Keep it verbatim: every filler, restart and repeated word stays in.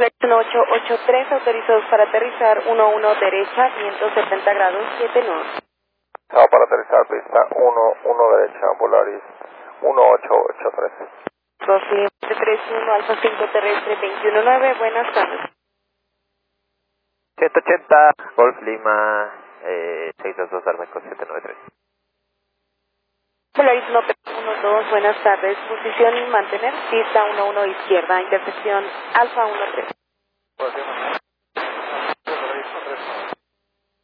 uno ocho ocho tres, autorizados para aterrizar, uno uno derecha, viento setenta grados, siete nudos. Chao para aterrizar, pista uno uno derecha, Polaris uno ocho ocho tres. doce tres uno, Alfa cinco terrestre veintiuno nueve, buenas tardes. ciento ochenta, Golf Lima, eh, seiscientos dos Armeco siete nueve tres. Polaris uno uno dos, buenas tardes. Posición mantener, pista uno uno izquierda, intersección Alfa uno tres.